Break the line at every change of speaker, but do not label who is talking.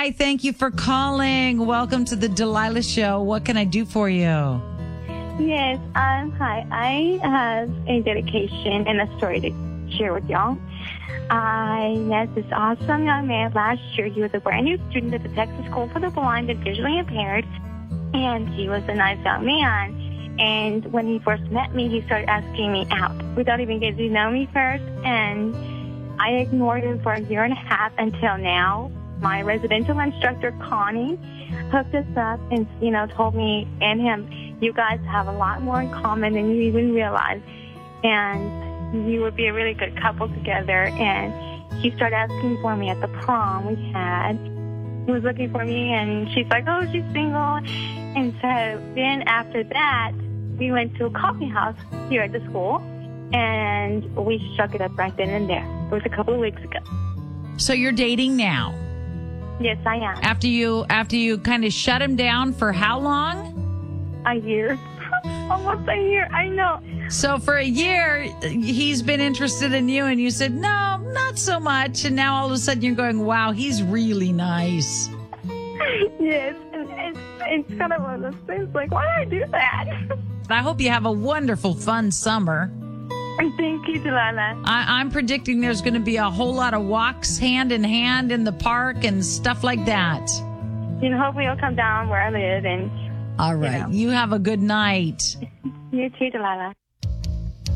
Hi, thank you for calling. Welcome to the Delilah Show. What can I do for you?
Yes, hi. I have a dedication and a story to share with y'all. I met this awesome young man last year. He was a brand new student at the Texas School for the Blind and Visually Impaired, and he was a nice young man. And when he first met me, he started asking me out without even getting to know me first, and I ignored him for a year and a half until now. My residential instructor, Connie, hooked us up and, told me and him, you guys have a lot more in common than you even realize, and you would be a really good couple together. And he started asking for me at the prom we had. He was looking for me, and she's like, oh, she's single. And so then after that, we went to a coffee house here at the school, and we struck it up right then and there. It was a couple of weeks ago.
So you're dating now?
Yes, I am.
After you kind of shut him down for how long?
A year. Almost a year, I know.
So for a year, he's been interested in you, and you said, no, not so much. And now all of a sudden you're going, wow, he's really nice.
Yes, and it's kind of one of those things, like, why did I do that?
I hope you have a wonderful, fun summer.
Thank you, Delilah.
I'm predicting there's going to be a whole lot of walks hand in hand in the park and stuff like that.
Hopefully you'll come down where I live. And
all right. You have a good night.
You too, Delilah.